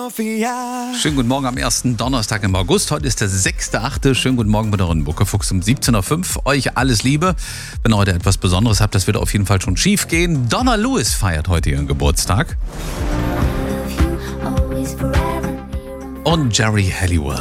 Schönen guten Morgen am ersten Donnerstag im August. Heute ist der 6.8. Schönen guten Morgen mit euren Buckefuchs um 17.05 Uhr. Euch alles Liebe. Wenn ihr heute etwas Besonderes habt, das wird auf jeden Fall schon schief gehen. Donna Lewis feiert heute ihren Geburtstag. Und Jerry Halliwell.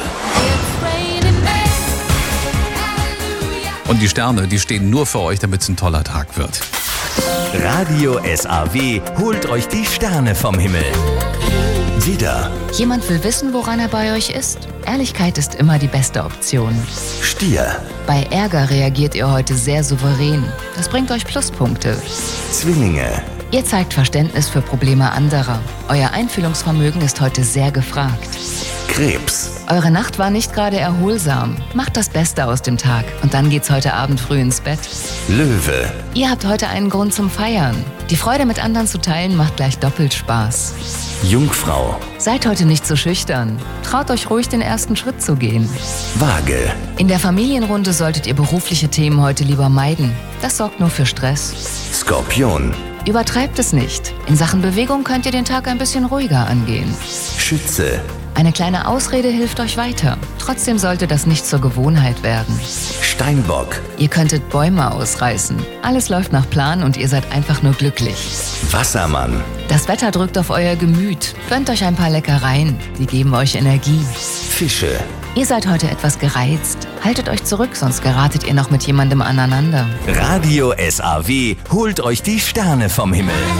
Und die Sterne, die stehen nur für euch, damit es ein toller Tag wird. Radio SAW holt euch die Sterne vom Himmel. Widder, Jemand will wissen, woran er bei euch ist? Ehrlichkeit ist immer die beste Option. Stier, Bei Ärger reagiert ihr heute sehr souverän. Das bringt euch Pluspunkte. Zwillinge, Ihr zeigt Verständnis für Probleme anderer. Euer Einfühlungsvermögen ist heute sehr gefragt. Krebs, Eure Nacht war nicht gerade erholsam. Macht das Beste aus dem Tag und dann geht's heute Abend früh ins Bett. Löwe, Ihr habt heute einen Grund zum Feiern. Die Freude mit anderen zu teilen macht gleich doppelt Spaß. Jungfrau, Seid heute nicht so schüchtern. Traut euch ruhig, den ersten Schritt zu gehen. Waage, In der Familienrunde solltet ihr berufliche Themen heute lieber meiden. Das sorgt nur für Stress. Skorpion, Übertreibt es nicht. In Sachen Bewegung könnt ihr den Tag ein bisschen ruhiger angehen. Schütze, Eine kleine Ausrede hilft euch weiter. Trotzdem sollte das nicht zur Gewohnheit werden. Steinbock, Ihr könntet Bäume ausreißen. Alles läuft nach Plan und ihr seid einfach nur glücklich. Wassermann, Das Wetter drückt auf euer Gemüt. Gönnt euch ein paar Leckereien. Die geben euch Energie. Fische, Ihr seid heute etwas gereizt. Haltet euch zurück, sonst geratet ihr noch mit jemandem aneinander. Radio SAW holt euch die Sterne vom Himmel.